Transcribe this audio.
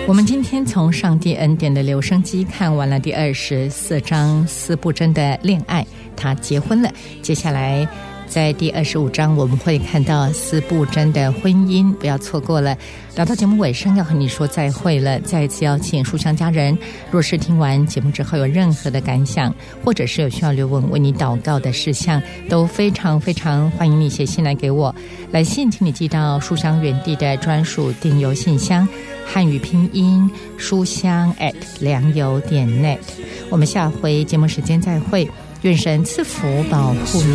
我们今天从上帝恩典的留声机看完了第24章司布真的恋爱，他结婚了。接下来在第25章我们会看到司布真的婚姻，不要错过了。聊到节目尾声要和你说再会了，再一次邀请书香家人，若是听完节目之后有任何的感想，或者是有需要刘文为你祷告的事项，都非常非常欢迎你写信来给我。来信请你寄到书香园地的专属电邮信箱，汉语拼音书香@良友.net。我们下回节目时间再会，愿神赐福保护你。